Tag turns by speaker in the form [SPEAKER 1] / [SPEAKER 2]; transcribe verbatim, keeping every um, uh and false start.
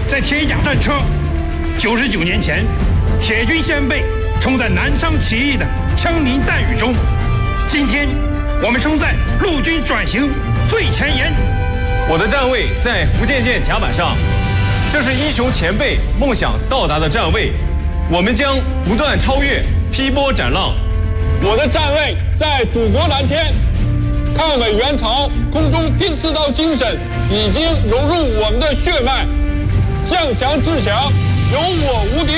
[SPEAKER 1] 在铁甲战车。九十九年前，铁军先辈冲在南昌起义的枪林弹雨中，今天我们冲在陆军转型最前沿。
[SPEAKER 2] 我的站位在福建舰甲板上，这是英雄前辈梦想到达的站位，我们将不断超越，劈波斩浪。
[SPEAKER 3] 我的站位在祖国蓝天，抗美援朝、空中拼刺刀精神已经融入我们的血脉，向强制强，有我无敌。